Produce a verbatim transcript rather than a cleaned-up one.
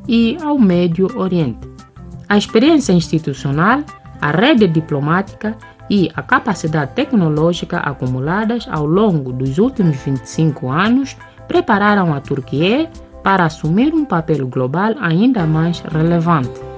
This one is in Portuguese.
e ao Médio Oriente. A experiência institucional, a rede diplomática e a capacidade tecnológica acumuladas ao longo dos últimos vinte e cinco anos prepararam a Turquia para assumir um papel global ainda mais relevante.